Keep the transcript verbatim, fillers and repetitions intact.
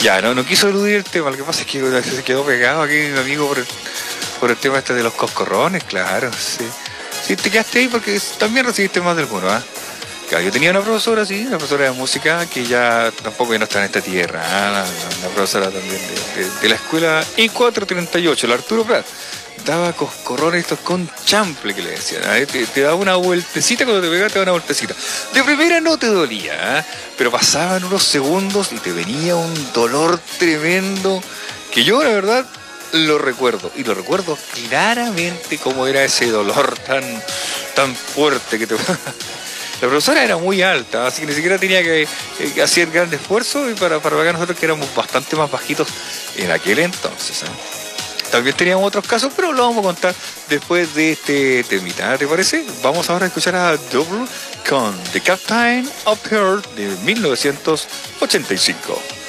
Ya, no, no quiso eludir el tema, lo que pasa es que se quedó pegado aquí mi amigo por el, por el tema este de los coscorrones, claro, sí. Sí, te quedaste ahí porque también recibiste más de alguno, ¿ah? ¿eh? Claro, yo tenía una profesora, sí, una profesora de música que ya tampoco ya no está en esta tierra, ¿ah? Una profesora también de, de, de la escuela I cuatrocientos treinta y ocho, la Arturo Prat. Daba coscorrones estos con chample, que le decían, ¿eh? te, te daba una vueltecita, cuando te pegaba te daba una vueltecita. De primera no te dolía, ¿eh? Pero pasaban unos segundos y te venía un dolor tremendo, que yo la verdad lo recuerdo, y lo recuerdo claramente cómo era ese dolor tan, tan fuerte que te... La profesora era muy alta, así que ni siquiera tenía que, que hacer gran esfuerzo y para, para pagar nosotros que éramos bastante más bajitos en aquel entonces, ¿eh? También teníamos otros casos, pero lo vamos a contar después de este temita, ¿te parece? Vamos ahora a escuchar a Double con The Captain of Heart de mil novecientos ochenta y cinco.